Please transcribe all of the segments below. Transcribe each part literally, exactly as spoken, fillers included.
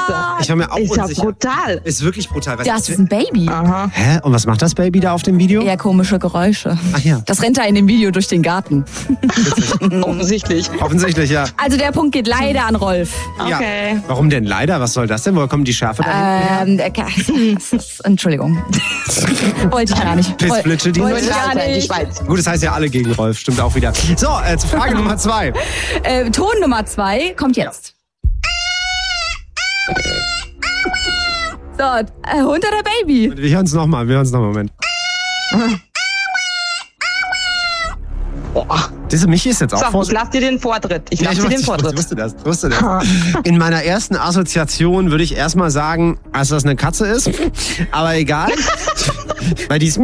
Ich war mir auch ist ja unsicher. brutal. Ist wirklich brutal. Was Das ist ein Baby. Aha. Hä? Und was macht das Baby da auf dem Video? Eher komische Geräusche. Ach ja. Das rennt da in dem Video durch den Garten. Offensichtlich. Offensichtlich, ja. Also der Punkt geht leider an Rolf. ja. Okay. Warum denn leider? Was soll das denn? Woher kommt die Schärfe da hinten her? Ähm, das ist, Entschuldigung. Wollte ich gar nicht. Pissflitsche, die Wollte ich Ja, gar die nicht. Schweiz. Gut, das heißt ja alle gegen Rolf. Stimmt auch wieder. So, äh, zur Frage Nummer zwei. Äh, Ton Nummer zwei kommt jetzt. So, äh, Hund oder Baby? Wir hören es nochmal. Wir hören es nochmal. Moment. Diese Michi ist jetzt auch So, vor. ich lass dir den Vortritt. Ich Ja, lass ich dir den wusste, ich Vortritt. wusste das, wusste das. In meiner ersten Assoziation würde ich erstmal sagen, dass das eine Katze ist. Aber egal. Weil die ist.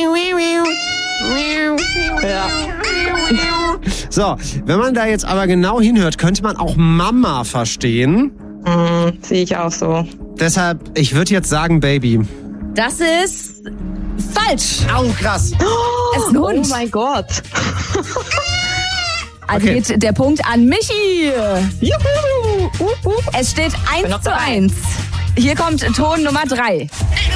Ja. So, wenn man da jetzt aber genau hinhört, könnte man auch Mama verstehen. Mhm, sehe ich auch so. Deshalb, ich würde jetzt sagen Baby. Das ist falsch. Au, krass. Es ist ein Oh Hund. mein Gott. Also Okay. geht der Punkt an Michi. Juhu. Uh, uh. Es steht bin noch eins zu dabei. eins. Hier kommt Ton Nummer drei.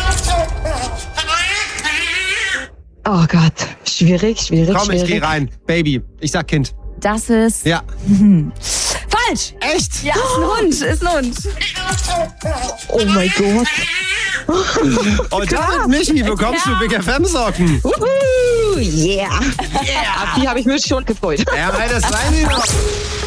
Oh Gott. Schwierig, schwierig, Komm, ich schwierig. gehe rein. Baby. Ich sag Kind. Das ist Ja. falsch. Echt? Ja, ist ein Hund, ist ein Hund. Oh mein Gott. Und damit, Michi, bekommst du Big F M-Socken. Uhu. Yeah. yeah. Auf die habe ich mich schon gefreut. Ja, weil das rein.